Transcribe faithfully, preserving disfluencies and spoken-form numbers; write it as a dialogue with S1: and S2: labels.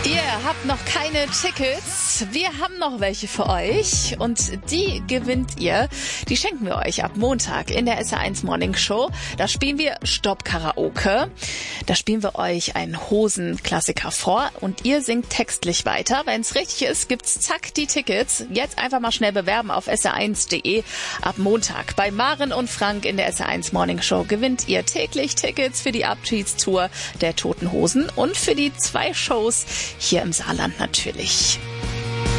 S1: Ihr habt noch keine Tickets. Wir haben noch welche für euch und die gewinnt ihr. Die schenken wir euch ab Montag in der S R eins Morning Show. Da spielen wir Stopp Karaoke. Da spielen wir euch einen Hosenklassiker vor und ihr singt textlich weiter. Wenn es richtig ist, gibt's zack die Tickets. Jetzt einfach mal schnell bewerben auf S R eins punkt de. Ab Montag bei Maren und Frank in der S R eins Morning Show gewinnt ihr täglich Tickets für die Abschiedstour der Toten Hosen und für die zwei Shows hier im Saarland natürlich.